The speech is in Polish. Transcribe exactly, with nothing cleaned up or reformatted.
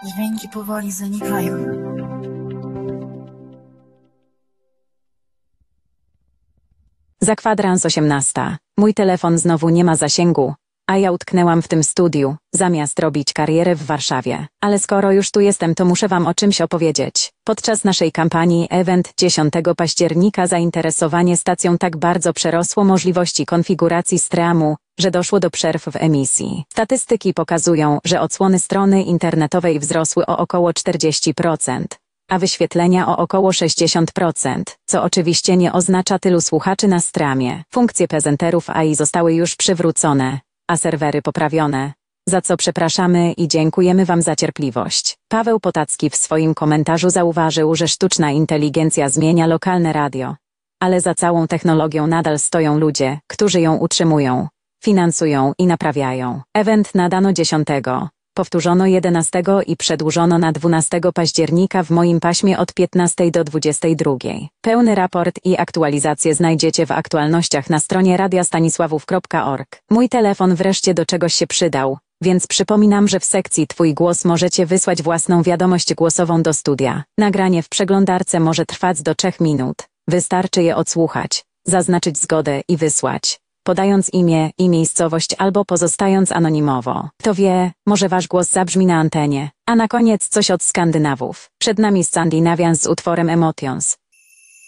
Dźwięki powoli zanikają. Za kwadrans osiemnasta. Mój telefon znowu nie ma zasięgu, a ja utknęłam w tym studiu, zamiast robić karierę w Warszawie. Ale skoro już tu jestem, to muszę wam o czymś opowiedzieć. Podczas naszej kampanii Event dziesiątego października zainteresowanie stacją tak bardzo przerosło możliwości konfiguracji streamu, że doszło do przerw w emisji. Statystyki pokazują, że odsłony strony internetowej wzrosły o około czterdzieści procent. A wyświetlenia o około sześćdziesiąt procent, co oczywiście nie oznacza tylu słuchaczy na streamie. Funkcje prezenterów A I zostały już przywrócone, a serwery poprawione, za co przepraszamy i dziękujemy wam za cierpliwość. Paweł Potacki w swoim komentarzu zauważył, że sztuczna inteligencja zmienia lokalne radio. Ale za całą technologią nadal stoją ludzie, którzy ją utrzymują, finansują i naprawiają. Event nadano dziesiątego. Powtórzono jedenastego i przedłużono na dwunastego października w moim paśmie od piętnastej do dwudziestej drugiej. Pełny raport i aktualizacje znajdziecie w aktualnościach na stronie radia stanisławów kropka org. Mój telefon wreszcie do czegoś się przydał, więc przypominam, że w sekcji Twój głos możecie wysłać własną wiadomość głosową do studia. Nagranie w przeglądarce może trwać do trzech minut. Wystarczy je odsłuchać, zaznaczyć zgodę i wysłać, podając imię i miejscowość albo pozostając anonimowo. Kto wie, może wasz głos zabrzmi na antenie. A na koniec coś od Skandynawów. Przed nami Scandinavians z utworem Emotions.